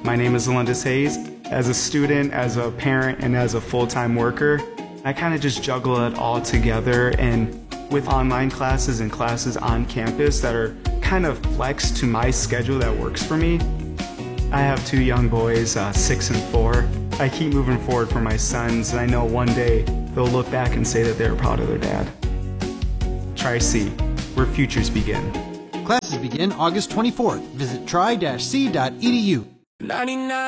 My name is Alundis Hayes. As a student, as a parent, and as a full-time worker, I kind of just juggle it all together, and with online classes and classes on campus that are kind of flexed to my schedule that works for me. I have two young boys, 6 and 4. I keep moving forward for my sons, and I know one day they'll look back and say that they're proud of their dad. Tri-C, where futures begin. Classes begin August 24th. Visit tri-c.edu.